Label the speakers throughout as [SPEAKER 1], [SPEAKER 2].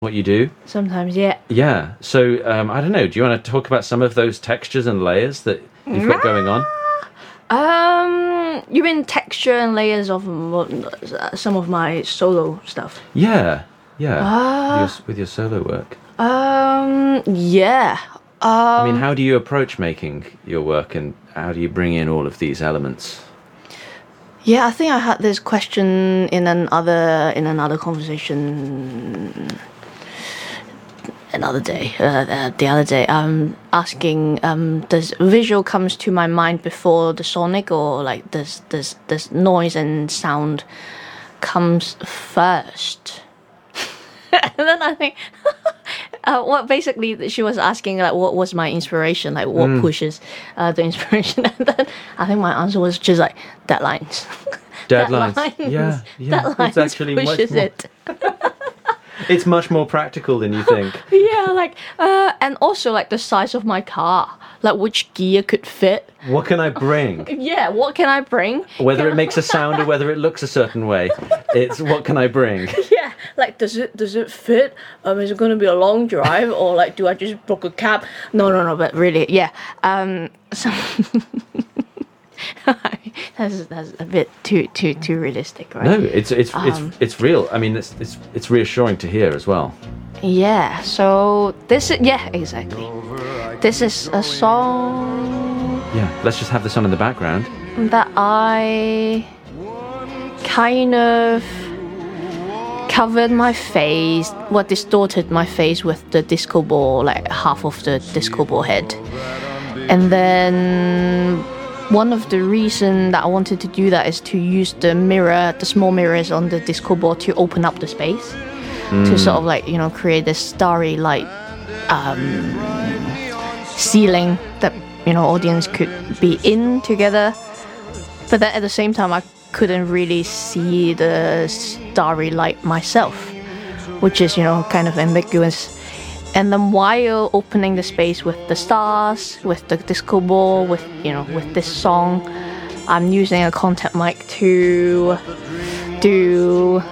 [SPEAKER 1] what you do?
[SPEAKER 2] Sometimes, yeah.
[SPEAKER 1] Yeah. So I don't know. Do you want to talk about some of those textures and layers that you've got going on?
[SPEAKER 2] You mean texture and layers of some of my solo stuff?
[SPEAKER 1] Yeah. Yeah. With your solo work.
[SPEAKER 2] Yeah.
[SPEAKER 1] I mean, how do you approach making your work, and how do you bring in all of these elements?
[SPEAKER 2] Yeah, I think I had this question in another conversation another day. The other day, asking, does visual comes to my mind before the sonic, or like does noise and sound comes first? And then I think, what basically she was asking, like, what was my inspiration, like what pushes the inspiration, and then I think my answer was just like deadlines.
[SPEAKER 1] Deadlines. Yeah.
[SPEAKER 2] Deadlines
[SPEAKER 1] It's actually
[SPEAKER 2] pushes it.
[SPEAKER 1] It's much more practical than you think.
[SPEAKER 2] Yeah, like, and also like the size of my car, like which gear could fit.
[SPEAKER 1] What can I bring?
[SPEAKER 2] Yeah, what can I bring?
[SPEAKER 1] Whether it makes a sound or whether it looks a certain way, it's what can I bring?
[SPEAKER 2] Yeah, like does it fit? Is it going to be a long drive, or like do I just book a cab? No. But really, yeah. So that's a bit too realistic, right?
[SPEAKER 1] No, it's real. I mean, it's reassuring to hear as well.
[SPEAKER 2] Yeah. So exactly. This is a song.
[SPEAKER 1] Yeah. Let's just have the sun in the background.
[SPEAKER 2] That I kind of covered my face, distorted my face with the disco ball, like half of the disco ball head. And then one of the reasons that I wanted to do that is to use the small mirrors on the disco ball to open up the space, to sort of like, create this starry light ceiling that, audience could be in together. But then at the same time, I couldn't really see the starry light myself, which is, kind of ambiguous. And then while opening the space with the stars, with the disco ball, with this song, I'm using a contact mic to do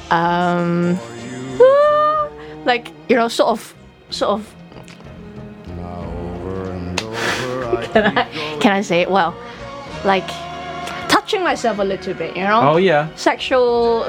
[SPEAKER 2] like, sort of can I say it? Well, like touching myself a little bit,
[SPEAKER 1] Oh yeah.
[SPEAKER 2] Sexual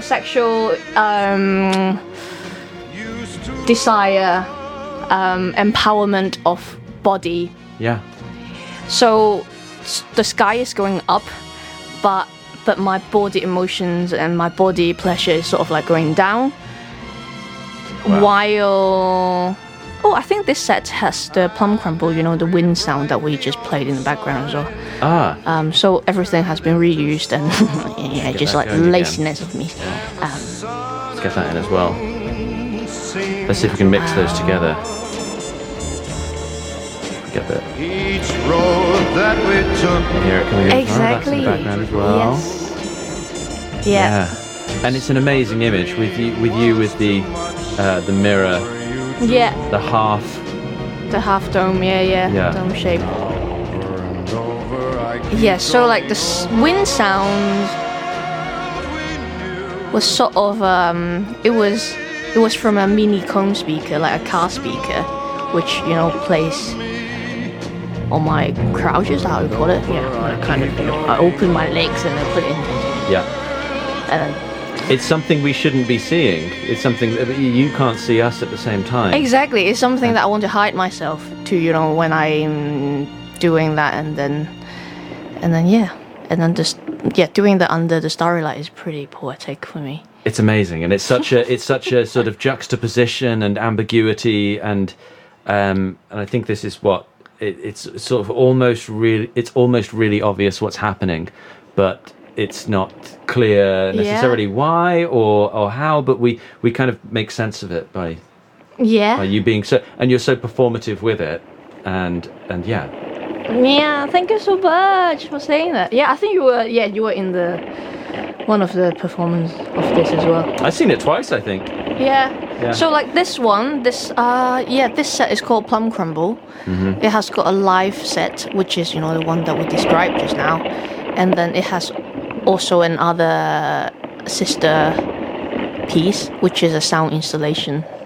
[SPEAKER 2] desire, empowerment of body.
[SPEAKER 1] Yeah.
[SPEAKER 2] So the sky is going up, but my body emotions and my body pleasure is sort of like going down.
[SPEAKER 1] Wow.
[SPEAKER 2] While I think this set has the plum crumble, the wind sound that we just played in the background as well. So everything has been reused, and yeah, just like laziness of me.
[SPEAKER 1] Let's get that in as well. Let's see if we can mix those together. Get that. Each road that we took. Here it coming in.
[SPEAKER 2] Exactly.
[SPEAKER 1] That's in the background as well.
[SPEAKER 2] Yes. Yeah.
[SPEAKER 1] And it's an amazing image with you with the mirror.
[SPEAKER 2] Yeah.
[SPEAKER 1] The half
[SPEAKER 2] dome. Yeah. Dome shape. Yeah. So like the wind sound was sort of it was from a mini comb speaker, like a car speaker, which plays on my crouches, how you call it. Yeah, kind of. I open my legs and I put it in.
[SPEAKER 1] Yeah. It's something we shouldn't be seeing. It's something that you can't see us at the same time.
[SPEAKER 2] Exactly. It's something that I want to hide myself to, when I'm doing that, and then just doing that under the starry light is pretty poetic for me.
[SPEAKER 1] It's amazing, and it's such a sort of juxtaposition and ambiguity, and I think this is what it's sort of almost really obvious what's happening, but it's not clear necessarily why or how, but we kind of make sense of it by you being so, and you're so performative with it, and yeah.
[SPEAKER 2] Yeah, thank you so much for saying that. Yeah, I think you were in the one of the performance of this as well.
[SPEAKER 1] I've seen it twice, I think.
[SPEAKER 2] Yeah. So like this set is called Plum Crumble. Mm-hmm. It has got a live set, which is the one that we described just now, and then it has also another sister piece, which is a sound installation